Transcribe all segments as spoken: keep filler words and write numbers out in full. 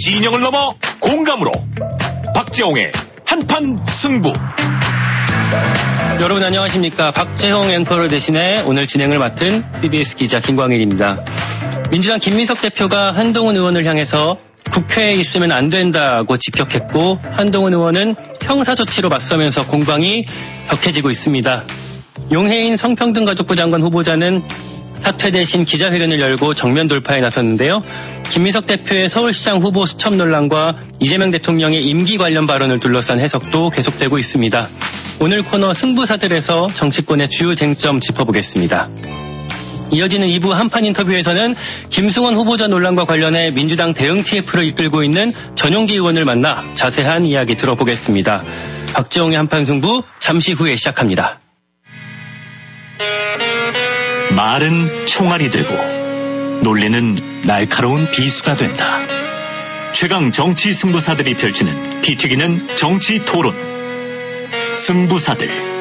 진영을 넘어 공감으로 박재홍의 한판 승부. 여러분 안녕하십니까. 박재홍 앵커를 대신해 오늘 진행을 맡은 씨비에스 기자 김광일입니다. 민주당 김민석 대표가 한동훈 의원을 향해서 국회에 있으면 안 된다고 직격했고, 한동훈 의원은 형사조치로 맞서면서 공방이 격해지고 있습니다. 용해인 성평등가족부 장관 후보자는 사퇴 대신 기자회견을 열고 정면 돌파에 나섰는데요. 김민석 대표의 서울시장 후보 수첩 논란과 이재명 대통령의 임기 관련 발언을 둘러싼 해석도 계속되고 있습니다. 오늘 코너 승부사들에서 정치권의 주요 쟁점 짚어보겠습니다. 이어지는 이 부 한판 인터뷰에서는 김승원 후보자 논란과 관련해 민주당 대응 티에프를 이끌고 있는 전용기 의원을 만나 자세한 이야기 들어보겠습니다. 박재홍의 한판 승부 잠시 후에 시작합니다. 말은 총알이 되고 논리는 날카로운 비수가 된다. 최강 정치 승부사들이 펼치는 피 튀기는 정치 토론. 승부사들.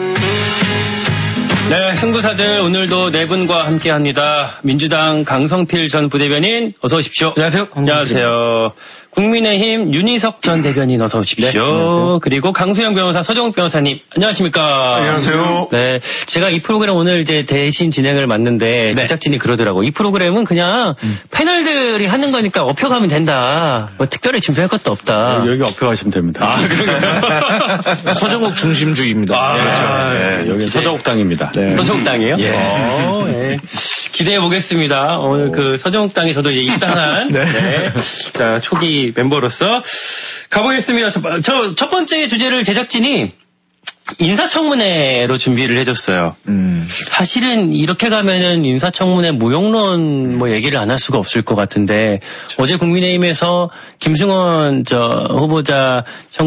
네, 승부사들 오늘도 네 분과 함께합니다. 민주당 강성필 전 부대변인 어서 오십시오. 안녕하세요. 안녕하세요. 국민의힘 윤희석 전 대변인 어서 오십시오. 네, 안녕하세요. 그리고 강수영 변호사, 서정욱 변호사님 안녕하십니까. 안녕하세요. 네, 제가 이 프로그램 오늘 이제 대신 진행을 맡는데 네. 제작진이 그러더라고. 이 프로그램은 그냥 음. 패널들이 하는 거니까 업혀가면 된다. 뭐 특별히 준비할 것도 없다. 여기 업혀가시면 됩니다. 아, 그런가요? 서정욱 중심주의입니다. 아, 네, 네, 여기 서정욱당입니다. 네. 서정욱당이에요? 예. 어, 네. 기대해 보겠습니다. 오늘 그 서정욱당이 저도 이제 입당한 네. 네. 자, 초기 멤버로서 가보겠습니다. 저 첫 번째 주제를 제작진이 인사청문회로 준비를 해줬어요. 음. 사실은 이렇게 가면은 인사청문회 무용론 뭐 얘기를 안 할 수가 없을 것 같은데 어제 국민의힘에서 김승원 저 후보자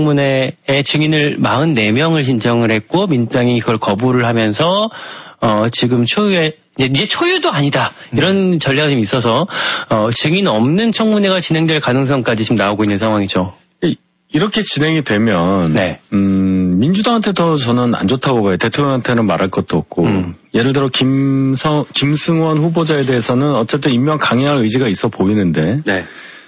청문회에 증인을 사십사 명을 신청을 했고 민주당이 그걸 거부를 하면서 어 지금 초유에 이제 초유도 아니다. 이런 음. 전략이 좀 있어서 어 증인 없는 청문회가 진행될 가능성까지 지금 나오고 있는 상황이죠. 이렇게 진행이 되면 네. 음, 민주당한테 더 저는 안 좋다고 봐요. 대통령한테는 말할 것도 없고 음. 예를 들어 김성, 김승원 후보자에 대해서는 어쨌든 임명 강행할 의지가 있어 보이는데 네.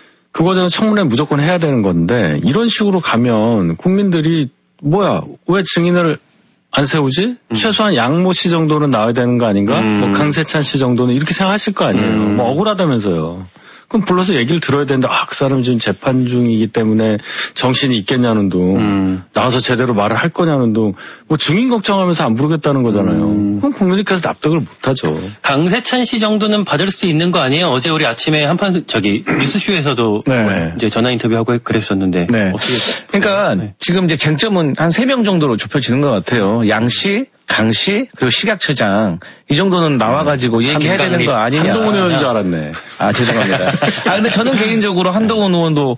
그 과정은 청문회 무조건 해야 되는 건데 이런 식으로 가면 국민들이 뭐야 왜 증인을 안 세우지? 음. 최소한 양모 씨 정도는 나와야 되는 거 아닌가? 음. 뭐 강세찬 씨 정도는 이렇게 생각하실 거 아니에요. 음. 뭐 억울하다면서요. 그럼 불러서 얘기를 들어야 되는데 아, 그 사람이 지금 재판 중이기 때문에 정신이 있겠냐는 둥 음. 나와서 제대로 말을 할 거냐는 둥 뭐 증인 걱정하면서 안 부르겠다는 거잖아요. 음. 그럼 국민들께서 납득을 못하죠. 강세찬 씨 정도는 받을 수 있는 거 아니에요? 어제 우리 아침에 한판 저기 뉴스쇼에서도 네. 이제 전화 인터뷰하고 그랬었는데 네. 어떻게 그러니까 네. 지금 이제 쟁점은 한 세 명 정도로 좁혀지는 것 같아요. 양 씨, 강 씨, 그리고 식약처장 이 정도는 나와가지고 얘기해야 되는 거 아니냐. 한동훈 의원인 줄 알았네. 아 죄송합니다. 아 근데 저는 개인적으로 한동훈 의원도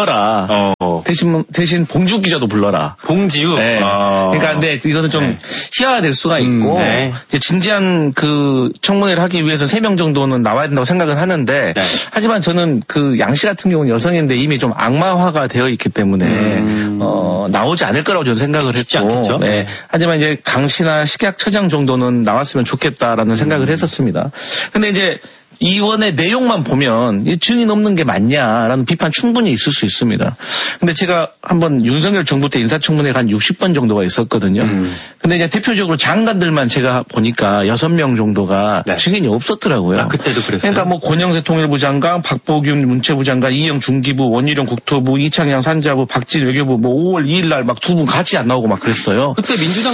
불러라. 어. 대신 대신 봉지우 기자도 불러라. 봉지우. 네. 어. 그러니까 근데 이거는 좀 네. 희화화될 수가 있고 음, 네. 이제 진지한 그 청문회를 하기 위해서 세 명 정도는 나와야 된다고 생각은 하는데 네. 하지만 저는 그 양 씨 같은 경우는 여성인데 이미 좀 악마화가 되어 있기 때문에 음. 어, 나오지 않을 거라고 저는 생각을 했고. 네. 하지만 이제 강 씨나 식약처장 정도는 나왔으면 좋겠다라는 생각을 음. 했었습니다. 근데 이제 이번의 내용만 보면 이 증인 없는 게 맞냐라는 비판 충분히 있을 수 있습니다. 근데 제가 한번 윤석열 정부 때 인사청문회가 한 육십 번 정도가 있었거든요. 음. 근데 이제 대표적으로 장관들만 제가 보니까 여섯 명 정도가 네. 증인이 없었더라고요. 아, 그때도 그랬어요. 그러니까 뭐 권영세 통일부 장관, 박보균 문체부 장관, 이영 중기부, 원희룡 국토부, 이창양 산자부, 박진 외교부 뭐 오월 이일 날 막 두 분 같이 안 나오고 막 그랬어요. 그때 민주당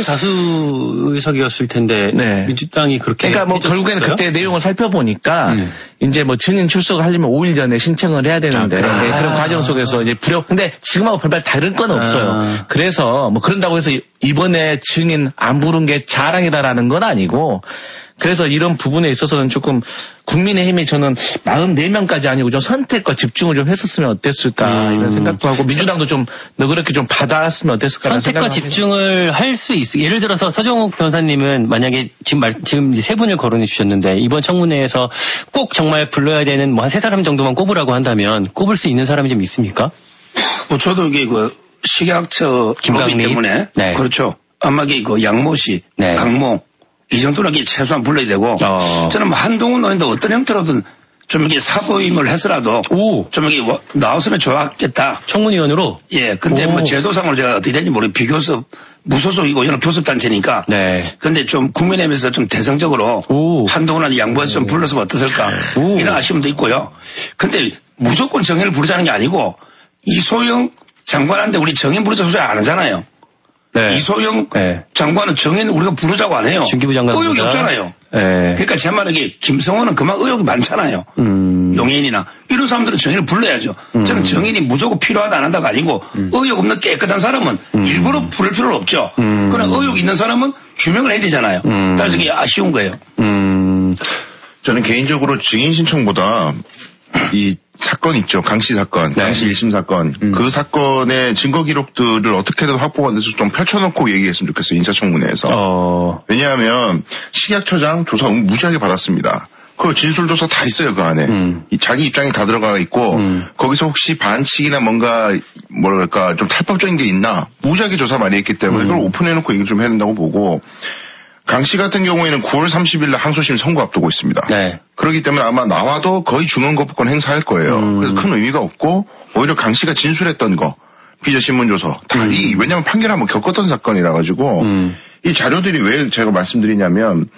다수 의석이었을 텐데 네. 민주당이 그렇게 그러니까 뭐 결국에는 그때 내용을 살펴보니까 음. 이제 뭐 증인 출석을 하려면 오 일 전에 신청을 해야 되는데 아, 네, 그런 과정 속에서 이제 불협 근데 지금하고 별반 다른 건 없어요. 아. 그래서 뭐 그런다고 해서 이번에 증인 안 부른 게 자랑이다라는 건 아니고 그래서 이런 부분에 있어서는 조금 국민의힘이 저는 사십사 명까지 아니고 좀 선택과 집중을 좀 했었으면 어땠을까 음. 이런 생각도 하고 민주당도 좀 너그럽게 좀 받았으면 어땠을까 선택과 집중을 할 수 있어. 예를 들어서 서정욱 변호사님은 만약에 지금 말, 지금 세 분을 거론해 주셨는데 이번 청문회에서 꼭 정말 불러야 되는 뭐 한 세 사람 정도만 꼽으라고 한다면 꼽을 수 있는 사람이 좀 있습니까? 뭐 저도 이게 그 식약처 김강민 때문에 네. 그렇죠. 아마 이게 그 양모 씨, 네. 강모 이 정도는 최소한 불러야 되고 어. 저는 뭐 한동훈 의원도 어떤 형태로든 좀 이렇게 사보임을 해서라도 오. 좀 이렇게 나왔으면 좋았겠다. 청문위원으로? 예. 근데 오. 뭐 제도상으로 제가 어떻게 되는지 모르겠어요. 비교섭, 무소속이고 이런 교섭단체니까. 네. 근데 좀 국민의힘에서 좀 대성적으로 오. 한동훈한테 양보해서 좀 불러서 어떠실까. 오. 이런 아쉬움도 있고요. 근데 무조건 정의를 부르자는 게 아니고 이소영 장관한테 우리 정의 부르자 소리 안 하잖아요. 네. 이소영 네. 장관은 정의는 우리가 부르자고 안 해요. 중기부 장관 의혹이 없잖아요. 네. 그러니까 제 말은 이게 김성원은 그만 의혹이 많잖아요. 음. 용인이나 이런 사람들은 정의를 불러야죠. 음. 저는 정의이 무조건 필요하다 안 한다가 아니고 음. 의혹 없는 깨끗한 사람은 음. 일부러 부를 필요는 없죠. 음. 그러나 의혹 있는 사람은 규명을 해야 되잖아요. 음. 따라서 이게 아쉬운 거예요. 음. 저는 개인적으로 증인 신청보다 이 사건 있죠. 강씨 사건, 네. 강씨 일 심 사건. 음. 그 사건의 증거 기록들을 어떻게든 확보가 돼서 좀 펼쳐놓고 얘기했으면 좋겠어요. 인사청문회에서. 어. 왜냐하면 식약처장 조사 무지하게 받았습니다. 그 진술조사 다 있어요. 그 안에. 음. 자기 입장이 다 들어가 있고 음. 거기서 혹시 반칙이나 뭔가 뭐랄까 좀 탈법적인 게 있나 무지하게 조사 많이 했기 때문에 음. 그걸 오픈해놓고 얘기를 좀 해야 된다고 보고 강 씨 같은 경우에는 구월 삼십일 날 항소심 선고 앞두고 있습니다. 네. 그렇기 때문에 아마 나와도 거의 중형거부권 행사할 거예요. 음. 그래서 큰 의미가 없고 오히려 강 씨가 진술했던 거 피의자신문조서 다 음. 이 왜냐하면 판결 한번 겪었던 사건이라 가지고 음. 이 자료들이 왜 제가 말씀드리냐면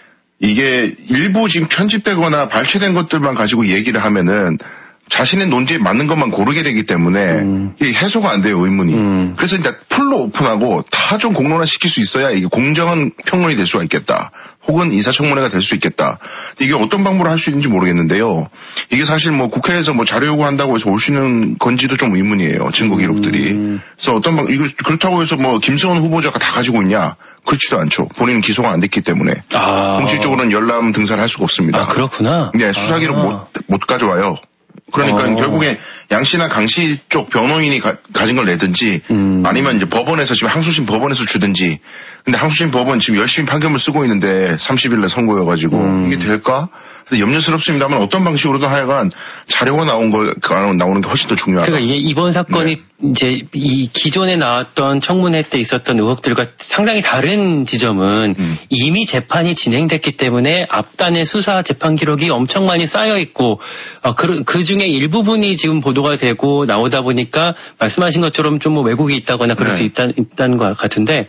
이게 일부 지금 편집되거나 발췌된 것들만 가지고 얘기를 하면은 자신의 논지에 맞는 것만 고르게 되기 때문에 음. 이게 해소가 안 돼요, 의문이. 음. 그래서 이제 풀로 오픈하고 다 좀 공론화시킬 수 있어야 이게 공정한 평론이 될 수가 있겠다. 혹은 인사청문회가 될 수 있겠다. 이게 어떤 방법으로 할 수 있는지 모르겠는데요. 이게 사실 뭐 국회에서 뭐 자료 요구한다고 해서 올 수 있는 건지도 좀 의문이에요. 증거 기록들이. 음. 그래서 어떤 방, 이거 그렇다고 해서 뭐 김승원 후보자가 다 가지고 있냐? 그렇지도 않죠. 본인은 기소가 안 됐기 때문에. 아. 공식적으로는 열람 등산을 할 수가 없습니다. 아, 그렇구나. 네, 수사 기록 아. 못, 못 가져와요. 그러니까 어. 결국에 양 씨나 강 씨 쪽 변호인이 가, 가진 걸 내든지 음. 아니면 이제 법원에서 지금 항소심 법원에서 주든지. 근데 항소심 법원 지금 열심히 판결문 쓰고 있는데 삼십 일에 선고여가지고 음. 이게 될까? 그래서 염려스럽습니다만 어떤 방식으로든 하여간 자료가 나온 걸 나오는 게 훨씬 더 중요하다. 그러니까 이게 이번 사건이 네. 이제 이 기존에 나왔던 청문회 때 있었던 의혹들과 상당히 다른 지점은 음. 이미 재판이 진행됐기 때문에 앞단의 수사 재판 기록이 엄청 많이 쌓여 있고 어, 그, 그 중에 일부분이 지금 보도가 되고 나오다 보니까 말씀하신 것처럼 좀 뭐 왜곡이 있다거나 그럴 네. 수 있다, 있다는 것 같은데.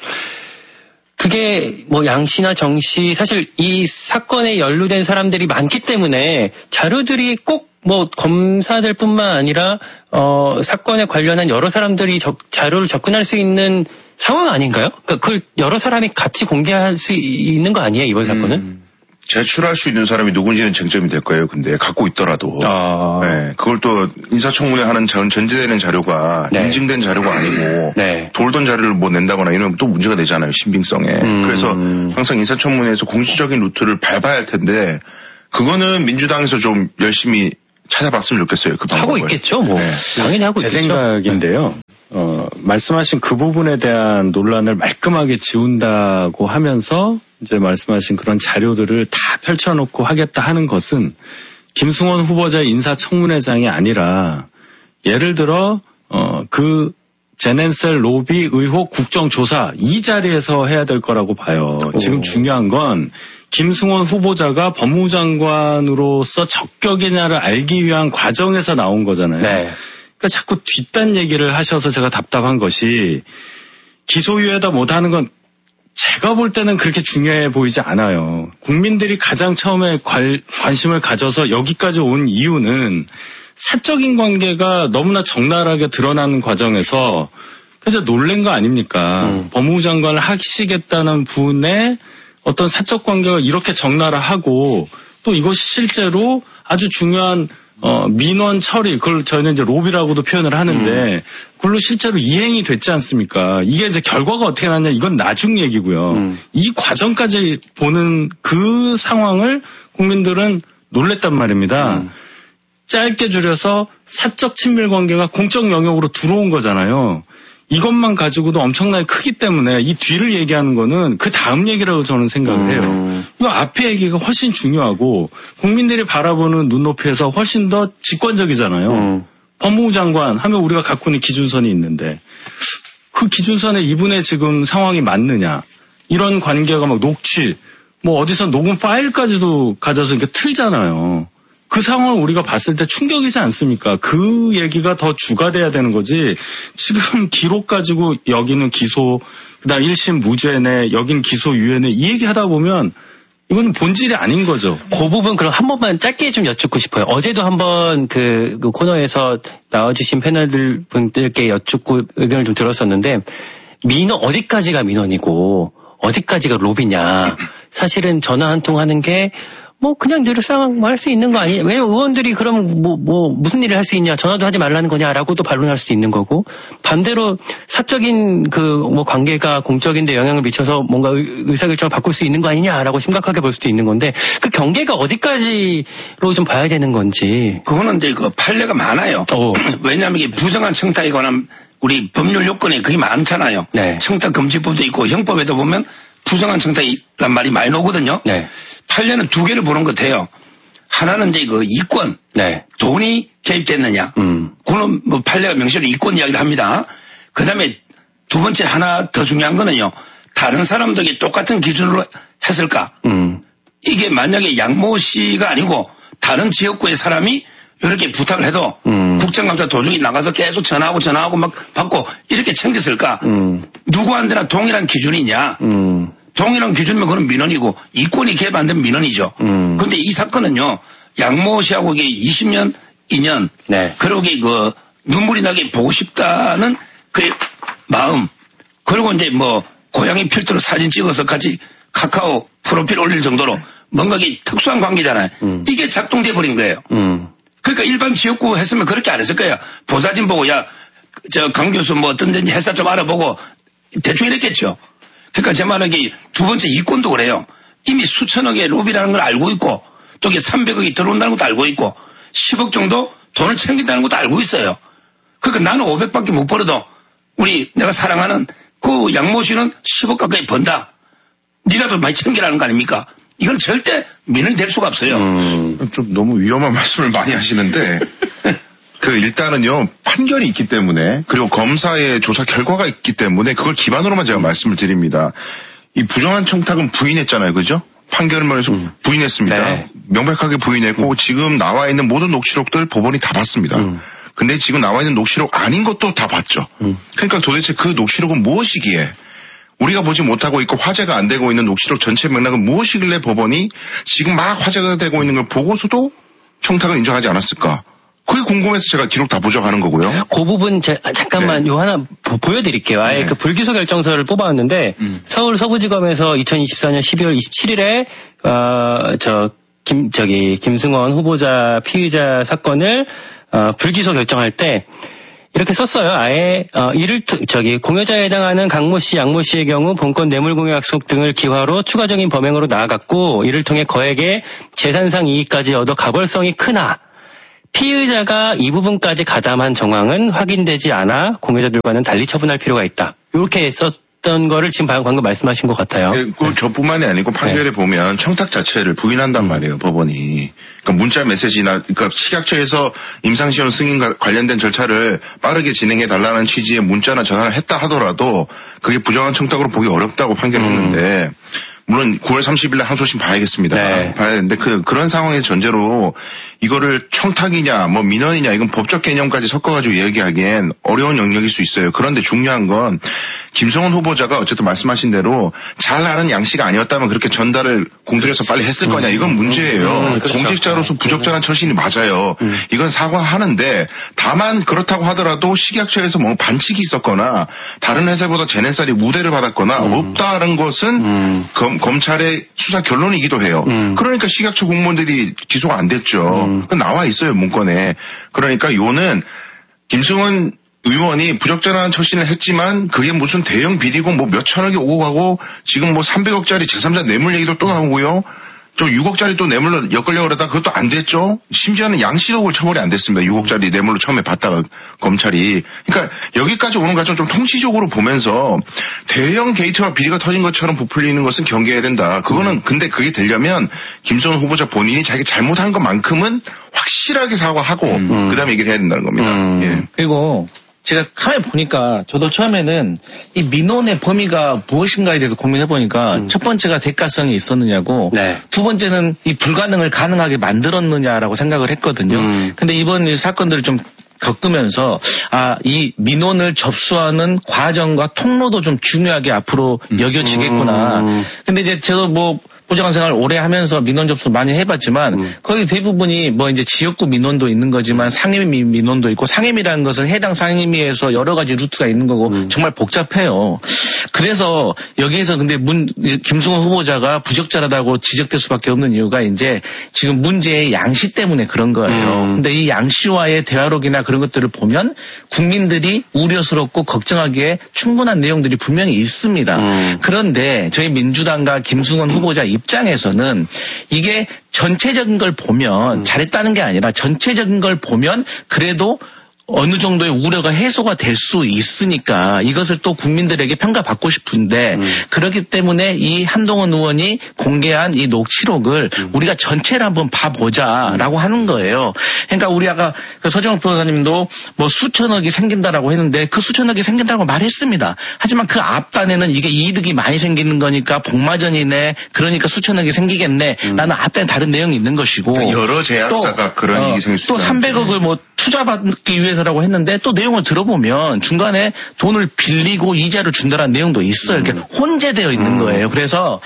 그게 뭐 양 씨나 정 씨 사실 이 사건에 연루된 사람들이 많기 때문에 자료들이 꼭 뭐 검사들뿐만 아니라 어 사건에 관련한 여러 사람들이 적, 자료를 접근할 수 있는 상황 아닌가요? 그러니까 그걸 여러 사람이 같이 공개할 수 있는 거 아니에요 이번 사건은? 음. 제출할 수 있는 사람이 누군지는 쟁점이 될 거예요. 근데 갖고 있더라도. 아. 네. 그걸 또 인사청문회 하는 전, 전제되는 자료가 네. 인증된 자료가 아니고 네. 돌던 자료를 뭐 낸다거나 이러면 또 문제가 되잖아요. 신빙성에. 음. 그래서 항상 인사청문회에서 공식적인 루트를 밟아야 할 텐데 그거는 민주당에서 좀 열심히 찾아봤으면 좋겠어요. 그 방법을. 하고 있겠죠. 뭐. 네. 당연히 하고 제 있겠죠. 제 생각인데요. 어, 말씀하신 그 부분에 대한 논란을 말끔하게 지운다고 하면서 이제 말씀하신 그런 자료들을 다 펼쳐놓고 하겠다 하는 것은 김승원 후보자 인사청문회장이 아니라 예를 들어 어, 그 제넨셀 로비 의혹 국정조사 이 자리에서 해야 될 거라고 봐요. 오. 지금 중요한 건 김승원 후보자가 법무부 장관으로서 적격이냐를 알기 위한 과정에서 나온 거잖아요. 네. 그러니까 자꾸 뒷단 얘기를 하셔서 제가 답답한 것이 기소유예다 못하는 건 제가 볼 때는 그렇게 중요해 보이지 않아요. 국민들이 가장 처음에 관, 관심을 가져서 여기까지 온 이유는 사적인 관계가 너무나 적나라하게 드러나는 과정에서 그래서 놀란 거 아닙니까? 음. 법무부 장관을 하시겠다는 분의 어떤 사적 관계가 이렇게 적나라하고 또 이것이 실제로 아주 중요한 어, 민원 처리, 그걸 저희는 이제 로비라고도 표현을 하는데, 음. 그걸로 실제로 이행이 됐지 않습니까? 이게 이제 결과가 어떻게 나냐, 이건 나중 얘기고요. 음. 이 과정까지 보는 그 상황을 국민들은 놀랬단 말입니다. 음. 짧게 줄여서 사적 친밀 관계가 공적 영역으로 들어온 거잖아요. 이것만 가지고도 엄청나게 크기 때문에 이 뒤를 얘기하는 거는 그 다음 얘기라고 저는 생각을 해요. 음. 이거 앞에 얘기가 훨씬 중요하고 국민들이 바라보는 눈높이에서 훨씬 더 직관적이잖아요. 음. 법무부 장관 하면 우리가 갖고 있는 기준선이 있는데 그 기준선에 이분의 지금 상황이 맞느냐. 이런 관계가 막 녹취, 뭐 어디서 녹음 파일까지도 가져서 이렇게 틀잖아요. 그 상황을 우리가 봤을 때 충격이지 않습니까? 그 얘기가 더 주가 돼야 되는 거지. 지금 기록 가지고 여기는 기소, 그다음 일 심 무죄네, 여긴 기소 유예네 이 얘기 하다 보면 이건 본질이 아닌 거죠. 그 부분 그럼 한 번만 짧게 좀 여쭙고 싶어요. 어제도 한번 그, 그 코너에서 나와주신 패널들 분들께 여쭙고 의견을 좀 들었었는데 민원 어디까지가 민원이고 어디까지가 로비냐. 사실은 전화 한 통 하는 게 뭐 그냥 늘상 할 수 있는 거 아니냐. 왜 의원들이 그럼 뭐, 뭐 무슨 일을 할 수 있냐. 전화도 하지 말라는 거냐라고도 반론할 수도 있는 거고 반대로 사적인 그 뭐 관계가 공적인데 영향을 미쳐서 뭔가 의사결정을 바꿀 수 있는 거 아니냐라고 심각하게 볼 수도 있는 건데 그 경계가 어디까지로 좀 봐야 되는 건지. 그거는 이제 그 판례가 많아요. 왜냐하면 이게 부정한 청탁에 관한 우리 법률 요건에 그게 많잖아요. 네. 청탁 금지법도 있고 형법에도 보면 부정한 청탁이란 말이 많이 나오거든요. 네. 판례는 두 개를 보는 것 같아요. 하나는 이제 그 이권, 네. 돈이 개입됐느냐. 음. 그거는 뭐 판례가 명시로 이권 이야기를 합니다. 그 다음에 두 번째 하나 더 중요한 거는요. 다른 사람들에게 똑같은 기준으로 했을까. 음. 이게 만약에 양모 씨가 아니고 다른 지역구의 사람이 이렇게 부탁을 해도 음. 국정감사 도중에 나가서 계속 전화하고 전화하고 막 받고 이렇게 챙겼을까. 음. 누구한테나 동일한 기준이 있냐. 음. 동일한 기준이면 그건 민원이고 이권이 개입 안 되면 민원이죠. 음. 그런데 이 사건은요. 양모 씨하고 이게 이십 년, 이 년 네. 그러게 그 눈물이 나게 보고 싶다는 그 마음 그리고 이제 뭐 고양이 필터로 사진 찍어서 같이 카카오 프로필 올릴 정도로 뭔가 이게 특수한 관계잖아요. 음. 이게 작동돼 버린 거예요. 음. 그러니까 일반 지역구 했으면 그렇게 안 했을 거야. 보사진 보고 야 저 강 교수 뭐 어떤 데인지 회사 좀 알아보고 대충 이랬겠죠. 그러니까 제 말은 두 번째 이권도 그래요. 이미 수천억의 로비라는 걸 알고 있고 또 이게 삼백억이 들어온다는 것도 알고 있고 십억 정도 돈을 챙긴다는 것도 알고 있어요. 그러니까 나는 오백밖에 못 벌어도 우리 내가 사랑하는 그 양모 씨는 십억 가까이 번다. 니라도 많이 챙기라는 거 아닙니까? 이건 절대 민원이 될 수가 없어요. 음, 좀 너무 위험한 말씀을 많이 하시는데 그 일단은요 판결이 있기 때문에 그리고 검사의 조사 결과가 있기 때문에 그걸 기반으로만 제가 말씀을 드립니다. 이 부정한 청탁은 부인했잖아요, 그죠? 판결을 해서 음. 부인했습니다. 네. 명백하게 부인했고 음. 지금 나와 있는 모든 녹취록들 법원이 다 봤습니다. 음. 근데 지금 나와 있는 녹취록 아닌 것도 다 봤죠. 음. 그러니까 도대체 그 녹취록은 무엇이기에 우리가 보지 못하고 있고 화제가 안 되고 있는 녹취록 전체 맥락은 무엇이길래 법원이 지금 막 화제가 되고 있는 걸 보고서도 청탁을 인정하지 않았을까? 그게 궁금해서 제가 기록 다 부정하는 거고요. 그 부분 제, 잠깐만 네. 요 하나 보, 보여드릴게요. 아예 네. 그 불기소 결정서를 뽑아왔는데 음. 서울 서부지검에서 이천이십사 년 십이월 이십칠일에 어, 저 김 저기 김승원 후보자 피의자 사건을 어, 불기소 결정할 때 이렇게 썼어요. 아예 어, 이를 저기 공여자에 해당하는 강모 씨, 양모 씨의 경우 본건 뇌물공여 약속 등을 기화로 추가적인 범행으로 나아갔고 이를 통해 거액의 재산상 이익까지 얻어 가벌성이 크나 피의자가 이 부분까지 가담한 정황은 확인되지 않아 공여자들과는 달리 처분할 필요가 있다. 이렇게 썼던 거를 지금 방금 말씀하신 것 같아요. 네, 그 저뿐만이 아니고 판결에 네. 보면 청탁 자체를 부인한단 음. 말이에요, 법원이. 그러니까 문자 메시지나 그러니까 식약처에서 임상시험 승인 관련된 절차를 빠르게 진행해 달라는 취지의 문자나 전화를 했다 하더라도 그게 부정한 청탁으로 보기 어렵다고 판결했는데 음. 물론 구월 삼십일날 항소심 봐야겠습니다. 네. 봐야 되는데 그 그런 상황의 전제로 이거를 청탁이냐 뭐 민원이냐 이건 법적 개념까지 섞어가지고 얘기하기엔 어려운 영역일 수 있어요. 그런데 중요한 건 김성원 후보자가 어쨌든 말씀하신 대로 잘 아는 양씨가 아니었다면 그렇게 전달을 공들여서 빨리 했을 거냐 이건 문제예요. 음, 음, 그렇죠. 공직자로서 부적절한 처신이 맞아요. 음. 이건 사과하는데 다만 그렇다고 하더라도 식약처에서 뭐 반칙이 있었거나 다른 회사보다 제네살이 우대를 받았거나 음. 없다는 것은 음. 검, 검찰의 수사 결론이기도 해요. 음. 그러니까 식약처 공무원들이 기소가 안 됐죠. 음. 나와 있어요 문건에. 그러니까 요는 김승원 의원이 부적절한 처신을 했지만 그게 무슨 대형 비리고 뭐 몇천억이 오고 가고 지금 뭐 삼백억짜리 제삼자 뇌물 얘기도 또 나오고요. 좀 육억짜리 또 뇌물로 엮으려고 그러다 그것도 안 됐죠. 심지어는 양씨도 처벌이 안 됐습니다. 육억짜리 뇌물로 처음에 받다가 검찰이. 그러니까 여기까지 오는 과정 좀 통치적으로 보면서 대형 게이트와 비리가 터진 것처럼 부풀리는 것은 경계해야 된다. 그거는 음. 근데 그게 되려면 김성원 후보자 본인이 자기 잘못한 것만큼은 확실하게 사과하고 음. 그다음에 얘기를 해야 된다는 겁니다. 음. 예. 그리고 제가 카메라 보니까 저도 처음에는 이 민원의 범위가 무엇인가에 대해서 고민해보니까 음. 첫 번째가 대가성이 있었느냐고 네. 두 번째는 이 불가능을 가능하게 만들었느냐라고 생각을 했거든요. 음. 근데 이번 이 사건들을 좀 겪으면서 아, 이 민원을 접수하는 과정과 통로도 좀 중요하게 앞으로 음. 여겨지겠구나. 음. 근데 이제 저도 뭐 보좌관 생활 오래 하면서 민원 접수 많이 해봤지만 음. 거의 대부분이 뭐 이제 지역구 민원도 있는 거지만 상임위 민원도 있고 상임위라는 것은 해당 상임위에서 여러 가지 루트가 있는 거고 음. 정말 복잡해요. 그래서 여기에서 근데 문 김승원 후보자가 부적절하다고 지적될 수밖에 없는 이유가 이제 지금 문제의 양시 때문에 그런 거예요. 음. 근데 이 양시와의 대화록이나 그런 것들을 보면 국민들이 우려스럽고 걱정하기에 충분한 내용들이 분명히 있습니다. 음. 그런데 저희 민주당과 김승원 후보자 입장에서는 이게 전체적인 걸 보면 음. 잘했다는 게 아니라 전체적인 걸 보면 그래도 어느 정도의 우려가 해소가 될 수 있으니까 이것을 또 국민들에게 평가받고 싶은데 음. 그렇기 때문에 이 한동훈 의원이 공개한 이 녹취록을 음. 우리가 전체를 한번 봐보자라고 음. 하는 거예요. 그러니까 우리 아까 그 서정욱 변호사님도 뭐 수천억이 생긴다라고 했는데 그 수천억이 생긴다고 말했습니다. 하지만 그 앞단에는 이게 이득이 많이 생기는 거니까 복마전이네 그러니까 수천억이 생기겠네 음. 라는 앞단에 다른 내용이 있는 것이고 여러 제약사가 또, 그런 어, 일이 생길 수 또 삼백억을 뭐 투자받기 위해서라고 했는데 또 내용을 들어보면 중간에 돈을 빌리고 이자를 준다는 내용도 있어요. 이렇게 혼재되어 있는 거예요. 그래서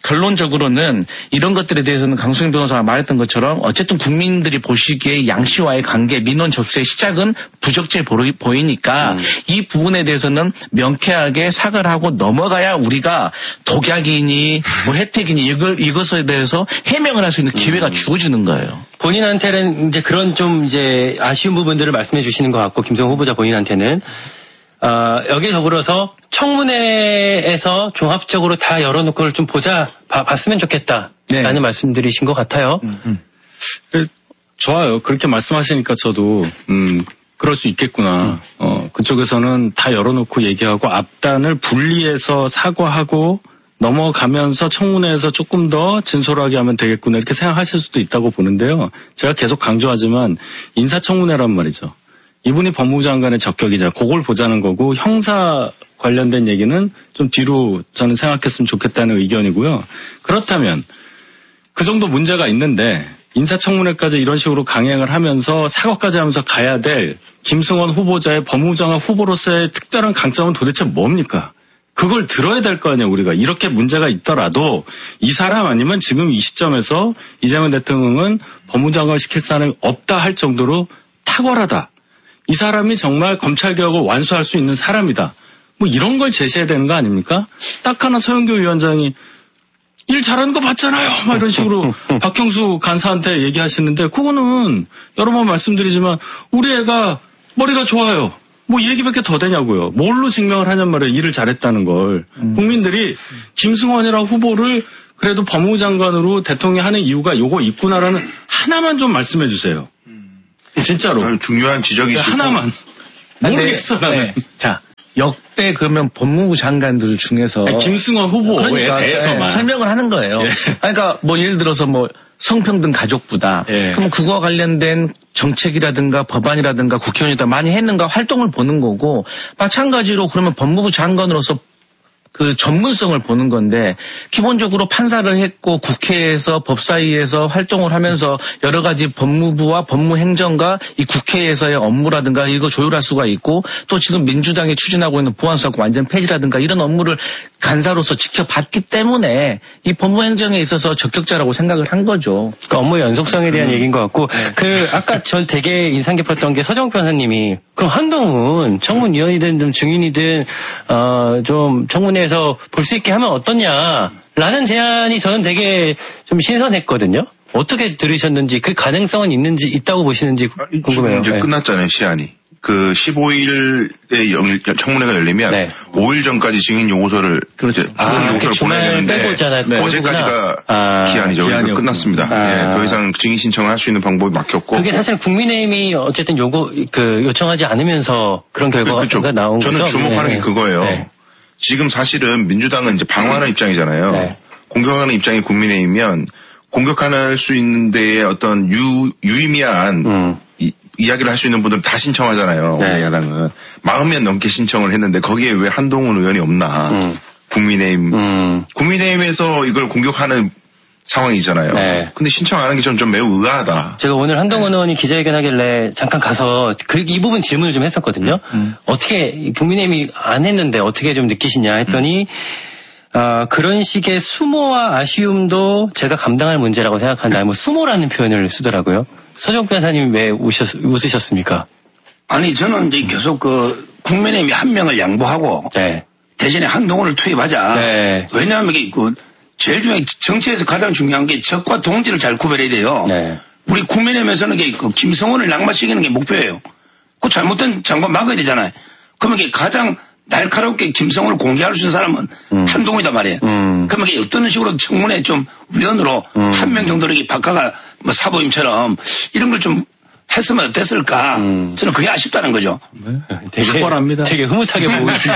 결론적으로는 이런 것들에 대해서는 강승윤 변호사가 말했던 것처럼 어쨌든 국민들이 보시기에 양씨와의 관계, 민원 접수의 시작은 부적절해 보이니까 음. 이 부분에 대해서는 명쾌하게 사과를 하고 넘어가야 우리가 독약이니 뭐 혜택이니 이걸, 이것에 대해서 해명을 할 수 있는 기회가 음. 주어지는 거예요. 본인한테는 이제 그런 좀 이제 아쉬운 부분들을 말씀해 주시는 것 같고 김성호 후보자 본인한테는 어, 여기에 더불어서 청문회에서 종합적으로 다 열어놓고 그걸 좀 보자, 봐, 봤으면 좋겠다라는 네. 말씀들이신 것 같아요. 음, 음. 좋아요. 그렇게 말씀하시니까 저도 음, 그럴 수 있겠구나. 음. 어, 그쪽에서는 다 열어놓고 얘기하고 앞단을 분리해서 사과하고 넘어가면서 청문회에서 조금 더 진솔하게 하면 되겠구나 이렇게 생각하실 수도 있다고 보는데요. 제가 계속 강조하지만 인사청문회란 말이죠. 이분이 법무부 장관의 적격이자 그걸 보자는 거고 형사 관련된 얘기는 좀 뒤로 저는 생각했으면 좋겠다는 의견이고요. 그렇다면 그 정도 문제가 있는데 인사청문회까지 이런 식으로 강행을 하면서 사과까지 하면서 가야 될 김승원 후보자의 법무부 장관 후보로서의 특별한 강점은 도대체 뭡니까? 그걸 들어야 될 거 아니에요, 우리가. 이렇게 문제가 있더라도 이 사람 아니면 지금 이 시점에서 이재명 대통령은 법무부 장관을 시킬 사람이 없다 할 정도로 탁월하다. 이 사람이 정말 검찰개혁을 완수할 수 있는 사람이다. 뭐 이런 걸 제시해야 되는 거 아닙니까? 딱 하나 서영교 위원장이 일 잘하는 거 봤잖아요. 막 이런 식으로 박형수 간사한테 얘기하시는데 그거는 여러 번 말씀드리지만 우리 애가 머리가 좋아요. 뭐 이 얘기밖에 더 되냐고요. 뭘로 증명을 하냔 말이에요. 일을 잘했다는 걸. 음. 국민들이 김승환이라는 후보를 그래도 법무부 장관으로 대통령이 하는 이유가 요거 있구나라는 하나만 좀 말씀해 주세요. 진짜로. 중요한 지적이시고. 하나만. 모르겠어, 나는. 네. 자, 역대 그러면 법무부 장관들 중에서. 아니, 김승원 후보에 그러니까, 대해서만. 네, 설명을 하는 거예요. 예. 그러니까 뭐 예를 들어서 뭐 성평등 가족부다. 예. 그럼 그거와 관련된 정책이라든가 법안이라든가 국회의원이다 많이 했는가 활동을 보는 거고 마찬가지로 그러면 법무부 장관으로서 그 전문성을 보는 건데 기본적으로 판사를 했고 국회에서 법사위에서 활동을 하면서 여러 가지 법무부와 법무행정과 이 국회에서의 업무라든가 이거 조율할 수가 있고 또 지금 민주당이 추진하고 있는 보안수사권 완전 폐지라든가 이런 업무를 간사로서 지켜봤기 때문에 이 법무행정에 있어서 적격자라고 생각을 한 거죠. 그 업무 연속성에 대한 음. 얘기인 것 같고 네. 그 아까 전 되게 인상 깊었던 게 서정욱 변호사님이 그럼 한동훈 청문위원이든 좀 증인이든 어, 좀 청문회에서 볼 수 있게 하면 어떠냐라는 제안이 저는 되게 좀 신선했거든요. 어떻게 들으셨는지 그 가능성은 있는지 있다고 보시는지 궁금해요. 이제 네. 끝났잖아요 시한이. 그 십오 일에 청문회가 열리면 네. 오 일 전까지 증인 요구서를 그렇죠. 출석 아, 요구서를 보내야 되는데 네. 어제까지가 아, 기한이죠. 그래서 끝났습니다. 아. 예, 더 이상 증인 신청을 할 수 있는 방법이 막혔고 그게 사실 국민의힘이 어쨌든 요구 그 요청하지 않으면서 그런 결과가 그렇죠. 나온 저는 거죠. 저는 주목하는 네. 게 그거예요. 네. 지금 사실은 민주당은 이제 방어하는 음. 입장이잖아요. 네. 공격하는 입장이 국민의힘이면 공격할 수 있는 데에 어떤 유, 유의미한 음. 이 이야기를 할 수 있는 분들 다 신청하잖아요. 네. 오늘 야당은. 마흔 명 넘게 신청을 했는데 거기에 왜 한동훈 의원이 없나. 음. 국민의힘. 음. 국민의힘에서 이걸 공격하는 상황이잖아요. 네. 근데 신청 안 하는 게 좀 좀 매우 의아하다. 제가 오늘 한동훈 네. 의원이 기자회견 하길래 잠깐 가서 그, 이 부분 질문을 좀 했었거든요. 음. 어떻게, 국민의힘이 안 했는데 어떻게 좀 느끼시냐 했더니, 음. 어, 그런 식의 수모와 아쉬움도 제가 감당할 문제라고 생각한다. 뭐 수모라는 표현을 쓰더라고요. 서정 변호사님 왜 우셨, 웃으셨습니까? 아니, 저는 이제 계속 그 국민의힘이 한 명을 양보하고, 네. 대신에 한동훈을 투입하자. 네. 왜냐하면 이게 그 제일 중요한 정치에서 가장 중요한 게 적과 동지를 잘 구별해야 돼요. 네. 우리 국민의힘에서는 게 그 김성원을 낙마시키는 게 목표예요. 그 잘못된 장관 막아야 되잖아요. 그러면 이게 가장 날카롭게 김성원을 공개할 수 있는 사람은 음. 한동훈이단 말이에요. 음. 그러면 이게 어떤 식으로 청문회 좀 위원으로 음. 한 명 정도로 이렇게 바꿔가 뭐 사보임처럼 이런 걸 좀 했으면 어땠을까? 음. 저는 그게 아쉽다는 거죠. 네. 되게, 탁월합니다. 되게 흐뭇하게 보고 있습니다.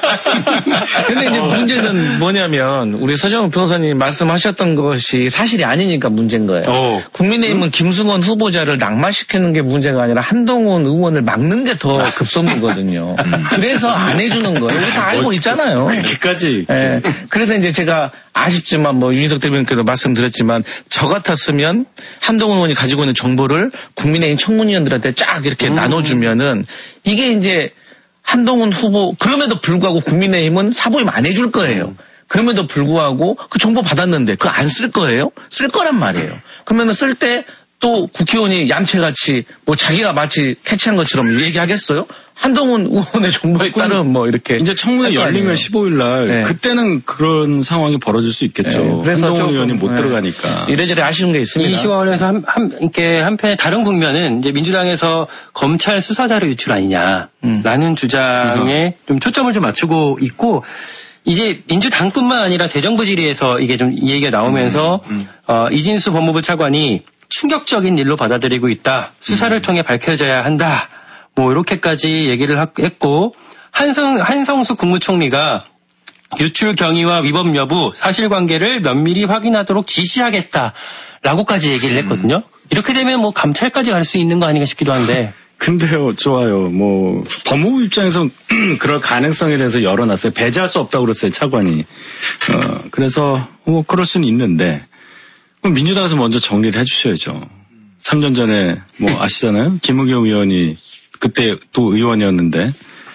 근데 이제 문제는 뭐냐면, 우리 서정훈 변호사님 말씀하셨던 것이 사실이 아니니까 문제인 거예요. 오. 국민의힘은 음? 김승원 후보자를 낙마시키는 게 문제가 아니라 한동훈 의원을 막는 게 더 급선무거든요. 그래서 안 해주는 거예요. 우리 다 알고 있잖아요. 그렇게까지. 네. 그래서 이제 제가 아쉽지만 뭐 윤희석 대변인께도 말씀드렸지만 저 같았으면 한동훈 의원이 가지고 있는 정보를 국민의힘 청문위원들한테 쫙 이렇게 음. 나눠주면은 이게 이제 한동훈 후보 그럼에도 불구하고 국민의힘은 사보임 안 해줄 거예요. 그럼에도 불구하고 그 정보 받았는데 그거 안 쓸 거예요? 쓸 거란 말이에요. 그러면은 쓸 때 또 국회의원이 얌체같이 뭐 자기가 마치 캐치한 것처럼 얘기하겠어요? 한동훈 의원의 정보에 따른 뭐 이렇게 이제 청문회 열리면 십오일 날 네. 그때는 그런 상황이 벌어질 수 있겠죠. 네. 그래서 한동훈 의원이 못 네. 들어가니까 이래저래 아쉬운 게 있습니다. 이 시간에서 한, 한 이렇게 한편에 다른 국면은 이제 민주당에서 검찰 수사 자료 유출 아니냐라는 음. 주장에 음. 좀 초점을 좀 맞추고 있고. 이제 민주당뿐만 아니라 대정부 질의에서 이게 좀 이 얘기가 나오면서 음, 음. 어, 이진수 법무부 차관이 충격적인 일로 받아들이고 있다. 수사를 음. 통해 밝혀져야 한다. 뭐 이렇게까지 얘기를 했고 한성, 한성수 국무총리가 유출 경위와 위법 여부, 사실관계를 면밀히 확인하도록 지시하겠다라고까지 얘기를 했거든요. 이렇게 되면 뭐 감찰까지 갈 수 있는 거 아닌가 싶기도 한데. 근데요, 좋아요. 뭐 법무부 입장에서 그럴 가능성에 대해서 열어놨어요. 배제할 수 없다고 그랬어요, 차관이. 어, 그래서 뭐 그럴 수는 있는데 그럼 민주당에서 먼저 정리를 해주셔야죠. 삼 년 전에 뭐 아시잖아요. 김의겸 의원이 그때 또 의원이었는데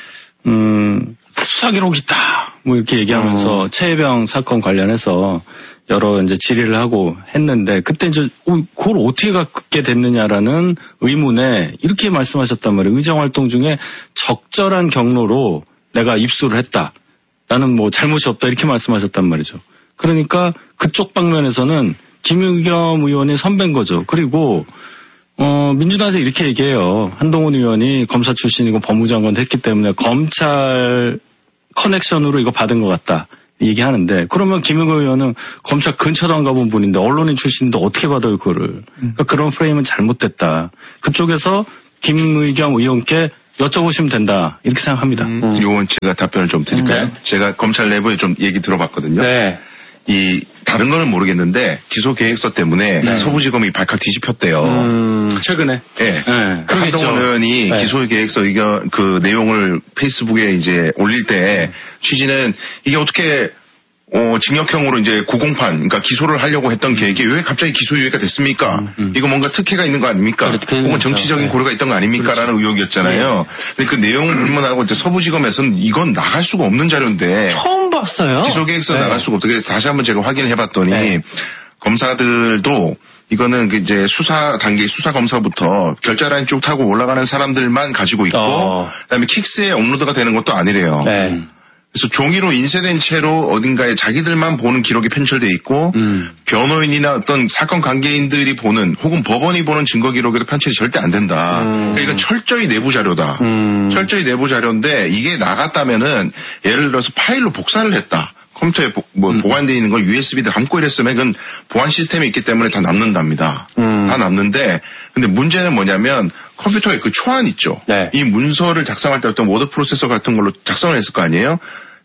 음, 수사 기록이 있다. 뭐 이렇게 얘기하면서 어. 최혜병 사건 관련해서 여러 이제 질의를 하고 했는데 그때 이제 그걸 어떻게 갖게 됐느냐라는 의문에 이렇게 말씀하셨단 말이에요. 의정활동 중에 적절한 경로로 내가 입수를 했다. 나는 뭐 잘못이 없다 이렇게 말씀하셨단 말이죠. 그러니까 그쪽 방면에서는 김의겸 의원이 선배인 거죠. 그리고 어 민주당에서 이렇게 얘기해요. 한동훈 의원이 검사 출신이고 법무장관도 했기 때문에 검찰 커넥션으로 이거 받은 것 같다. 얘기하는데 그러면 김의겸 의원은 검찰 근처도 안 가본 분인데 언론인 출신인데 어떻게 받아요 그거를. 그러니까 그런 프레임은 잘못됐다. 그쪽에서 김의겸 의원께 여쭤보시면 된다 이렇게 생각합니다. 음. 요건 제가 답변을 좀 드릴까요? 네. 제가 검찰 내부에 좀 얘기 들어봤거든요. 네. 이 다른 거는 모르겠는데 기소 계획서 때문에 네. 서부지검이 발칵 뒤집혔대요. 음, 최근에. 네. 네. 그 한동훈 의원이 네. 기소 계획서 의견 그 내용을 페이스북에 이제 올릴 때 취지는 이게 어떻게 어, 징역형으로 이제 구공판, 그러니까 기소를 하려고 했던 음. 계획이 왜 갑자기 기소유예가 됐습니까? 음, 음. 이거 뭔가 특혜가 있는 거 아닙니까? 그렇죠. 혹은 정치적인 네. 고려가 있던 거 아닙니까? 그렇죠. 라는 의혹이었잖아요. 네. 근데 그 내용을 불문하고 이제 서부지검에서는 이건 나갈 수가 없는 자료인데. 처음 봤어요. 기소계획서 네. 나갈 수가 없게 다시 한번 제가 확인을 해봤더니 네. 검사들도 이거는 이제 수사 단계 수사 검사부터 결자라인 쭉 타고 올라가는 사람들만 가지고 있고 어. 그다음에 킥스에 업로드가 되는 것도 아니래요. 네. 그래서 종이로 인쇄된 채로 어딘가에 자기들만 보는 기록이 편철돼 있고 음. 변호인이나 어떤 사건 관계인들이 보는 혹은 법원이 보는 증거 기록에도 편철이 절대 안 된다. 음. 그러니까 철저히 내부 자료다. 음. 철저히 내부 자료인데 이게 나갔다면은 예를 들어서 파일로 복사를 했다. 컴퓨터에 보, 뭐 음. 보관되어 있는 걸 유에스비를 담고 이랬으면 그건 보안 시스템이 있기 때문에 다 남는답니다. 음. 다 남는데 근데 문제는 뭐냐면 컴퓨터에 그 초안 있죠. 네. 이 문서를 작성할 때 어떤 워드 프로세서 같은 걸로 작성을 했을 거 아니에요. 그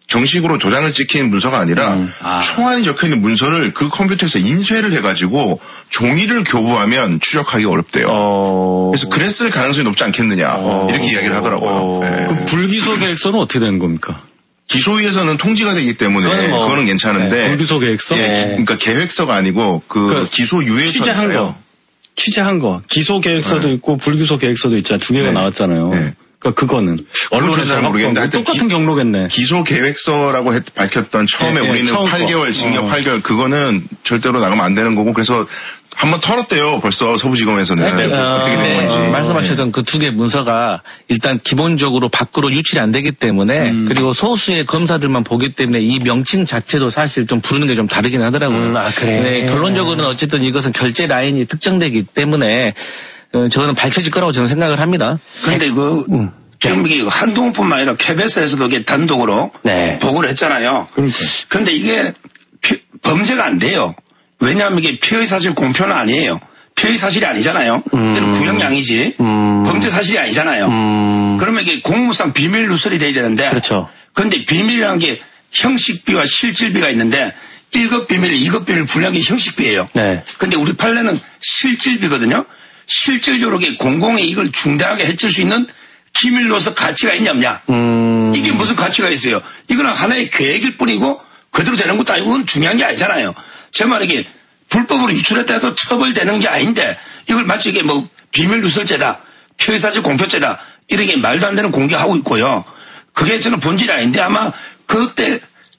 정식으로 도장을 찍힌 문서가 아니라 음. 아. 총안이 적혀있는 문서를 그 컴퓨터에서 인쇄를 해가지고 종이를 교부하면 추적하기 어렵대요. 어... 그래서 그랬을 가능성이 높지 않겠느냐 어... 이렇게 이야기를 하더라고요. 어... 네. 그럼 불기소 계획서는 어떻게 되는 겁니까? 기소위에서는 통지가 되기 때문에 그건 뭐, 그거는 괜찮은데 네. 불기소 계획서? 예, 네. 그러니까 계획서가 아니고 그, 그 기소유예서 취재한 거. 취재한 거. 기소 계획서도 네. 있고 불기소 계획서도 있잖아요. 두 개가 네. 나왔잖아요. 네. 그러니까 그거는 언론에서 잘 모르겠는데 하여튼 똑같은 기, 경로겠네. 기소 계획서라고 했, 밝혔던 처음에 네, 우리는 네, 팔 개월 징역 어. 팔 개월 그거는 절대로 나가면 안 되는 거고 그래서 한번 털었대요. 벌써 서부지검에서는 네, 네. 어떻게 된 네. 건지. 어, 말씀하셨던 네. 그 두 개 문서가 일단 기본적으로 밖으로 유출이 안 되기 때문에 음. 그리고 소수의 검사들만 보기 때문에 이 명칭 자체도 사실 좀 부르는 게 좀 다르긴 하더라고요. 음, 아 그래. 네, 결론적으로는 어쨌든 이것은 결제 라인이 특정되기 때문에 어, 저는 밝혀질 거라고 저는 생각을 합니다. 그런데 그 음. 지금 이게 한동훈뿐만 아니라 케이비에스에서도 이게 단독으로 네. 보고를 했잖아요. 그러니까. 그런데 이게 피, 범죄가 안 돼요. 왜냐하면 이게 피의 사실 공표는 아니에요. 피의 사실이 아니잖아요. 음. 구형량이지. 음. 범죄 사실이 아니잖아요. 음. 그러면 이게 공무상 비밀 누설이 돼야 되는데. 그렇죠. 그런데 비밀이라는 게 형식비와 실질비가 있는데 일 급 비밀, 이 급 비밀 분량이 형식비예요. 네. 그런데 우리 판례는 실질비거든요. 실질적으로 공공의 이익을 중대하게 해칠 수 있는 기밀로서 가치가 있냐 없냐. 음. 이게 무슨 가치가 있어요. 이거는 하나의 계획일 뿐이고 그대로 되는 것도 아니고 그건 중요한 게 아니잖아요. 제 말은 이게 불법으로 유출했다 해도 처벌되는 게 아닌데 이걸 마치 이게 뭐 비밀 누설죄다. 피의사실 공표죄다. 이렇게 말도 안 되는 공개하고 있고요. 그게 저는 본질이 아닌데 아마 그때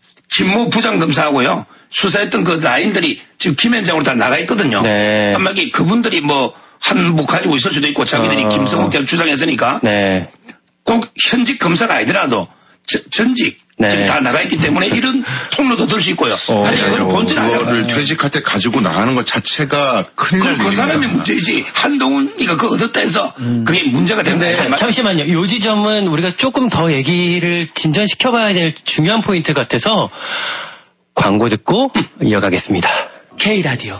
김모 부장검사하고요. 수사했던 그 라인들이 지금 김현장으로 다 나가 있거든요. 네. 아마 이게 그분들이 뭐 한 뭐 가지고 있을 수도 있고 자기들이 어. 김성욱 대학 주장했으니까 네. 꼭 현직 검사가 아니더라도 저, 전직 네. 지금 다 나가 있기 때문에 이런 통로도 들 수 있고요. 어. 아니 그건 본질 아니에요. 그거를 퇴직할 때 가지고 나가는 것 자체가 큰일 날 그 사람이 문제이지 한동훈이가 그거 얻었다 해서 음. 그게 문제가 된다. 자, 잠시만요. 이 지점은 우리가 조금 더 얘기를 진전시켜봐야 될 중요한 포인트 같아서 광고 듣고 음. 이어가겠습니다. K라디오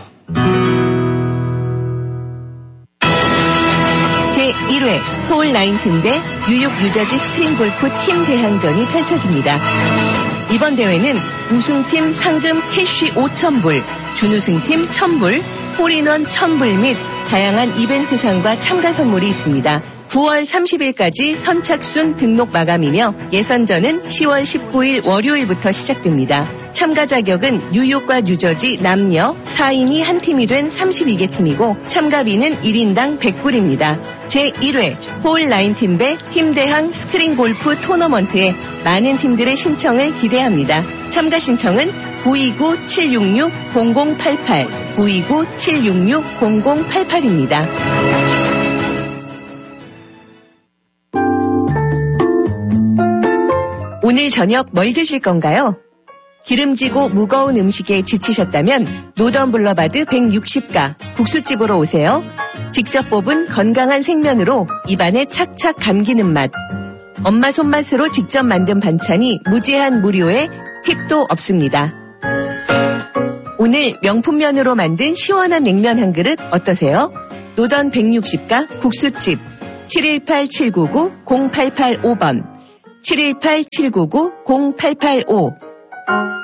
제일 회 폴라인 팀 대 뉴욕 유저지 스크린 골프 팀 대항전이 펼쳐집니다. 이번 대회는 우승팀 상금 캐시 오천 불, 준우승팀 천 불, 홀인원 천 불 및 다양한 이벤트상과 참가 선물이 있습니다. 구월 삼십일까지 선착순 등록 마감이며 예선전은 시월 십구일 월요일부터 시작됩니다. 참가 자격은 뉴욕과 뉴저지 남녀 사 인이 한 팀이 된 삼십이 개 팀이고 참가비는 일 인당 백 불입니다. 제일 회 홀라인 팀배 팀대항 스크린 골프 토너먼트에 많은 팀들의 신청을 기대합니다. 참가 신청은 구이구 칠육육 공공팔팔 구이구 칠육육 공공팔팔입니다. 오늘 저녁 뭘 드실 건가요? 기름지고 무거운 음식에 지치셨다면 노던블러바드 백육십 가 국수집으로 오세요. 직접 뽑은 건강한 생면으로 입안에 착착 감기는 맛. 엄마 손맛으로 직접 만든 반찬이 무제한 무료에 팁도 없습니다. 오늘 명품면으로 만든 시원한 냉면 한 그릇 어떠세요? 노던 백육십 가 국수집 칠일팔 칠구구 공팔팔오 번 칠일팔 칠구구 공팔팔오